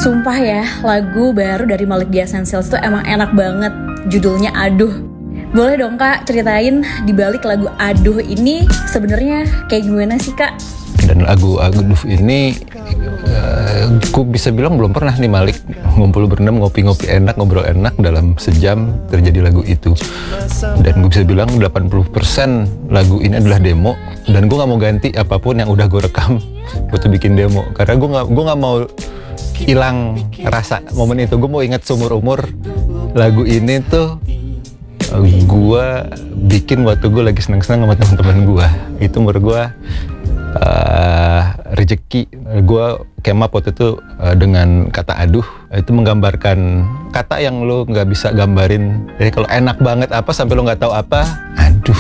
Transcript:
Sumpah ya, lagu baru dari Malik The Essentials tuh emang enak banget. Judulnya Aduh. Boleh dong Kak ceritain di balik lagu Aduh ini sebenarnya kayak gimana sih Kak? Dan lagu Aduh ini aku bisa bilang belum pernah nih Malik ngumpul berendam, ngopi-ngopi enak, ngobrol enak dalam sejam terjadi lagu itu. Dan gue bisa bilang 80% lagu ini adalah demo, dan gue gak mau ganti apapun yang udah gue rekam gue tuh bikin demo, karena gue gak mau hilang rasa momen itu. Gue mau ingat seumur umur lagu ini tuh gue bikin waktu gue lagi senang-senang sama teman-teman gue. Itu menurut gue rezeki. Gue came up waktu itu dengan kata aduh. Itu menggambarkan kata yang lo nggak bisa gambarin. Jadi kalau enak banget apa sampai lo nggak tahu apa, aduh.